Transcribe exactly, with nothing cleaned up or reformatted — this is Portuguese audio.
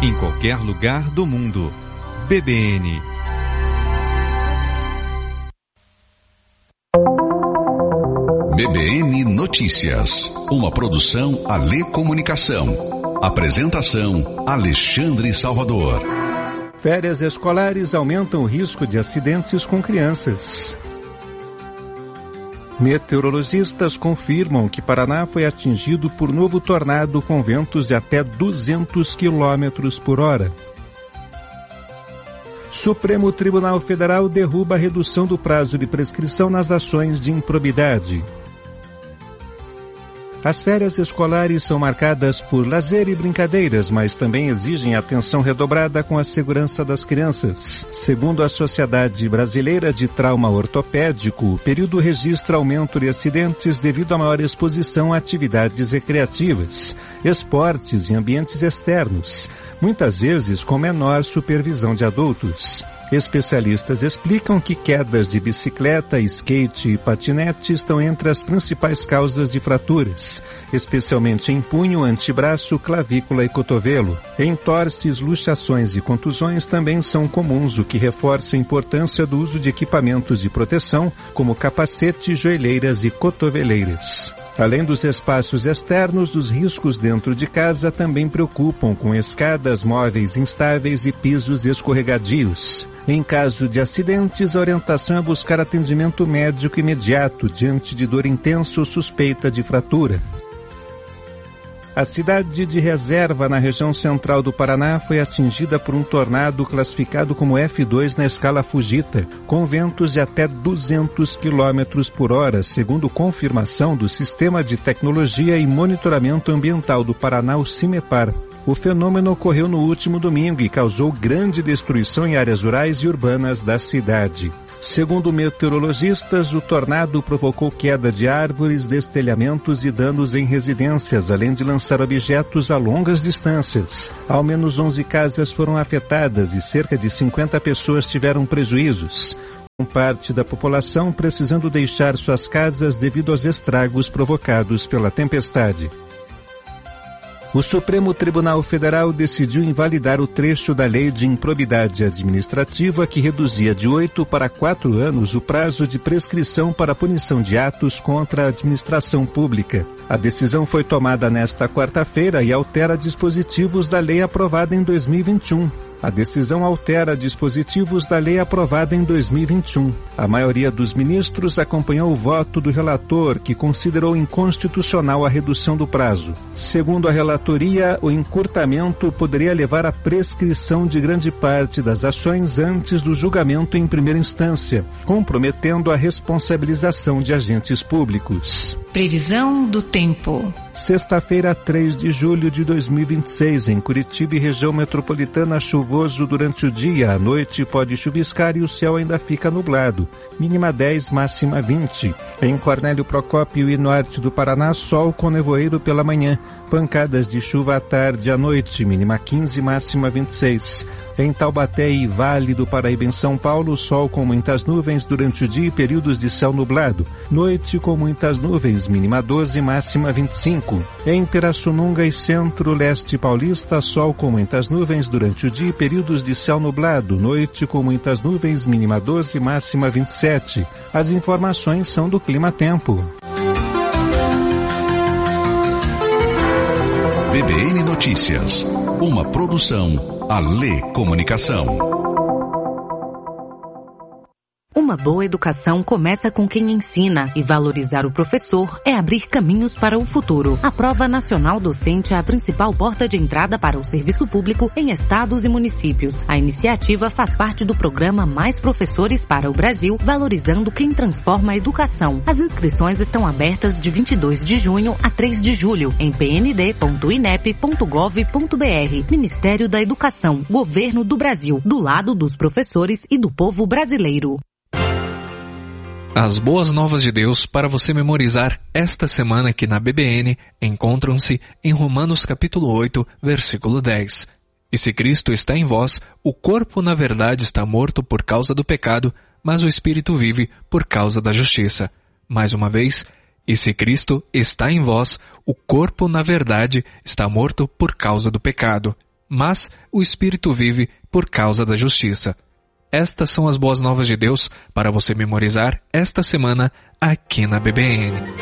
em qualquer lugar do mundo. B B N. B B N Notícias, uma produção Alê Comunicação. Apresentação Alexandre Salvador. Férias escolares aumentam o risco de acidentes com crianças. Meteorologistas confirmam que Paraná foi atingido por novo tornado com ventos de até duzentos quilômetros por hora. Supremo Tribunal Federal derruba a redução do prazo de prescrição nas ações de improbidade. As férias escolares são marcadas por lazer e brincadeiras, mas também exigem atenção redobrada com a segurança das crianças. Segundo a Sociedade Brasileira de Trauma Ortopédico, o período registra aumento de acidentes devido à maior exposição a atividades recreativas, esportes e ambientes externos, muitas vezes com menor supervisão de adultos. Especialistas explicam que quedas de bicicleta, skate e patinete estão entre as principais causas de fraturas, especialmente em punho, antebraço, clavícula e cotovelo. Entorses, luxações e contusões também são comuns, o que reforça a importância do uso de equipamentos de proteção, como capacete, joelheiras e cotoveleiras. Além dos espaços externos, os riscos dentro de casa também preocupam, com escadas móveis instáveis e pisos escorregadios. Em caso de acidentes, a orientação é buscar atendimento médico imediato diante de dor intensa ou suspeita de fratura. A cidade de Reserva, na região central do Paraná, foi atingida por um tornado classificado como F dois na escala Fujita, com ventos de até duzentos quilômetros por hora, segundo confirmação do Sistema de Tecnologia e Monitoramento Ambiental do Paraná, o CIMEPAR. O fenômeno ocorreu no último domingo e causou grande destruição em áreas rurais e urbanas da cidade. Segundo meteorologistas, o tornado provocou queda de árvores, destelhamentos e danos em residências, além de lançar objetos a longas distâncias. Ao menos onze casas foram afetadas e cerca de cinquenta pessoas tiveram prejuízos, com parte da população precisando deixar suas casas devido aos estragos provocados pela tempestade. O Supremo Tribunal Federal decidiu invalidar o trecho da Lei de Improbidade Administrativa que reduzia de oito para quatro anos o prazo de prescrição para a punição de atos contra a administração pública. A decisão foi tomada nesta quarta-feira e altera dispositivos da lei aprovada em dois mil e vinte e um. A decisão altera dispositivos da lei aprovada em dois mil e vinte e um. A maioria dos ministros acompanhou o voto do relator, que considerou inconstitucional a redução do prazo. Segundo a relatoria, o encurtamento poderia levar à prescrição de grande parte das ações antes do julgamento em primeira instância, comprometendo a responsabilização de agentes públicos. Previsão do tempo. Sexta-feira, três de julho de dois mil e vinte e seis, em Curitiba e região metropolitana, chuvoso durante o dia. À noite pode chuviscar e o céu ainda fica nublado. Mínima dez, máxima vinte. Em Cornélio Procópio e norte do Paraná, sol com nevoeiro pela manhã. Pancadas de chuva à tarde e à noite. Mínima quinze, máxima vinte e seis. Em Taubaté e Vale do Paraíba, em São Paulo, sol com muitas nuvens durante o dia e períodos de céu nublado. Noite com muitas nuvens, mínima doze, máxima vinte e cinco. Em Pirassununga e Centro-Leste Paulista, sol com muitas nuvens durante o dia e períodos de céu nublado. Noite com muitas nuvens, mínima doze, máxima vinte e sete. As informações são do Clima Tempo. B B N Notícias, uma produção Alê Comunicação. Uma boa educação começa com quem ensina, e valorizar o professor é abrir caminhos para o futuro. A Prova Nacional Docente é a principal porta de entrada para o serviço público em estados e municípios. A iniciativa faz parte do programa Mais Professores para o Brasil, valorizando quem transforma a educação. As inscrições estão abertas de vinte e dois de junho a três de julho em p n d ponto i n e p ponto gov ponto b r. Ministério da Educação, Governo do Brasil, do lado dos professores e do povo brasileiro. As boas novas de Deus para você memorizar esta semana aqui na B B N encontram-se em Romanos capítulo oito, versículo dez. E se Cristo está em vós, o corpo na verdade está morto por causa do pecado, mas o espírito vive por causa da justiça. Mais uma vez, e se Cristo está em vós, o corpo na verdade está morto por causa do pecado, mas o espírito vive por causa da justiça. Estas são as boas novas de Deus para você memorizar esta semana aqui na B B N.